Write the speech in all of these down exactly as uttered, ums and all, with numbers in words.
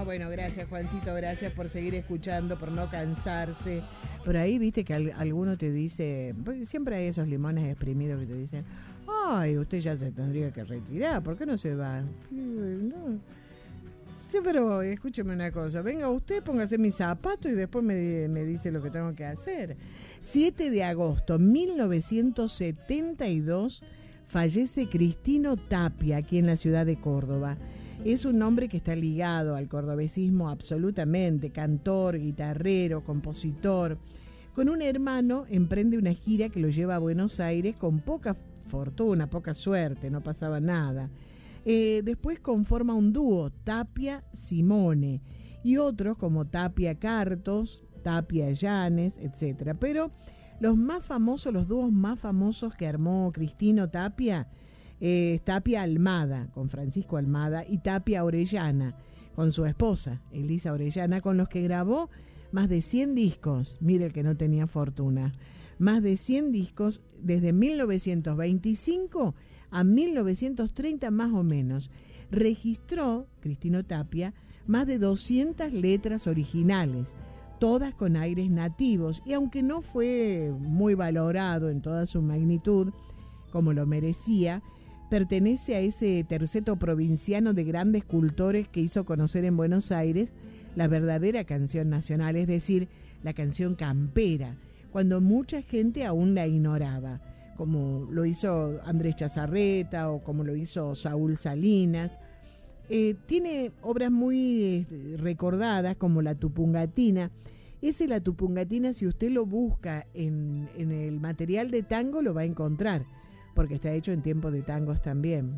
No, bueno, gracias Juancito, gracias por seguir escuchando, por no cansarse. Por ahí viste que al, alguno te dice, porque siempre hay esos limones exprimidos que te dicen, ay, usted ya se tendría que retirar, ¿por qué no se va? No. Sí, pero escúcheme una cosa, venga usted, póngase mis zapatos y después me, me dice lo que tengo que hacer. siete de agosto de mil novecientos setenta y dos fallece Cristino Tapia, aquí en la ciudad de Córdoba. Es un hombre que está ligado al cordobesismo absolutamente, cantor, guitarrero, compositor. Con un hermano emprende una gira que lo lleva a Buenos Aires con poca fortuna, poca suerte, no pasaba nada. Eh, después conforma un dúo, Tapia-Simone, y otros como Tapia-Cartos, Tapia-Llanes, etcétera. Pero los más famosos, los dúos más famosos que armó Cristino Tapia, eh, Tapia Almada, con Francisco Almada, y Tapia Orellana, con su esposa, Elisa Orellana, con los que grabó más de cien discos. Mire el que no tenía fortuna. Más de cien discos desde mil novecientos veinticinco a mil novecientos treinta más o menos. Registró, Cristino Tapia, más de doscientas letras originales, todas con aires nativos, y aunque no fue muy valorado en toda su magnitud, como lo merecía, pertenece a ese terceto provinciano de grandes cultores que hizo conocer en Buenos Aires la verdadera canción nacional, es decir, la canción campera, cuando mucha gente aún la ignoraba, como lo hizo Andrés Chazarreta o como lo hizo Saúl Salinas. Eh, tiene obras muy eh, recordadas como La Tupungatina. Ese La Tupungatina, si usted lo busca en, en el material de tango, lo va a encontrar, porque está hecho en tiempos de tangos también.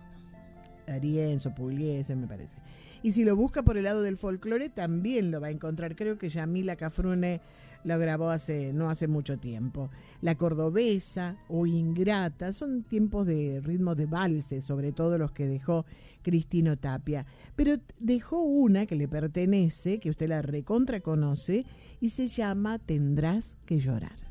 Arienzo, Pugliese, me parece. Y si lo busca por el lado del folclore, también lo va a encontrar. Creo que Yamila Cafrune lo grabó hace no hace mucho tiempo. La Cordobesa o Ingrata son tiempos de ritmos de valses, sobre todo los que dejó Cristino Tapia. Pero dejó una que le pertenece, que usted la recontra conoce, y se llama Tendrás que llorar.